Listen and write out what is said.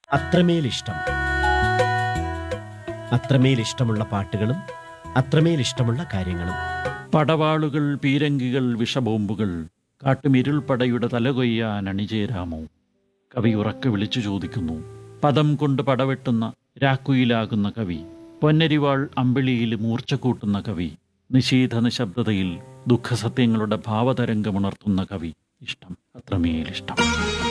അത്രമേൽ ഇഷ്ടം. അത്രമേൽ ഇഷ്ടമുള്ള പാട്ടുകളും അത്രമേൽ ഇഷ്ടമുള്ള കാര്യങ്ങളും. പടവാളുകൾ, പീരങ്കികൾ, വിഷബോംബുകൾ, കാട്ടുമിരുൾപ്പടയുടെ തലകൊയ്യാൻ അണിചേരാമോ? കവി ഉറക്കെ വിളിച്ചു ചോദിക്കുന്നു. പദം കൊണ്ട് പടവെട്ടുന്ന രാക്കുയിലാകുന്ന കവി, പൊന്നരിവാൾ അമ്പിളിയിൽ മൂർച്ച കൂട്ടുന്ന കവി, നിശീഥ നിശബ്ദതയിൽ ദുഃഖസത്യങ്ങളുടെ ഭാവതരംഗമുണർത്തുന്ന കവി. ഇഷ്ടം, അത്രമേൽ ഇഷ്ടം.